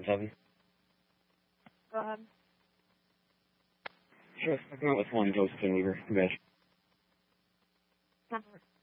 7. Go ahead. Sure, I come out with 1 Joseph and Weaver. Badge.